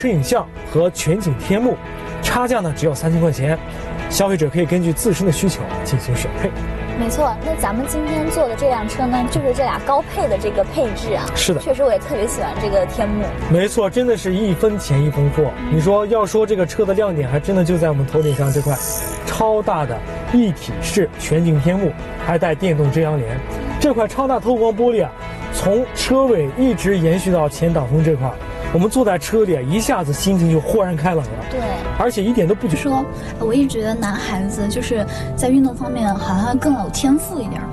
摄影像和全景天幕，差价呢只有3000块钱，消费者可以根据自身的需求进行选配。 没错，那咱们今天坐的这辆车呢，就是这俩高配的这个配置啊。 是的， 确实我也特别喜欢这个天幕。 没错，真的是一分钱一分货。你说要说这个车的亮点，还真的就在我们头顶上这块超大的一体式全景天幕，还带电动遮阳帘。这块超大透光玻璃啊，从车尾一直延续到前挡风这块。我们坐在车里，一下子心情就豁然开朗了。 对， 而且一点都不觉得说，我一直觉得男孩子就是在运动方面好像更有天赋一点。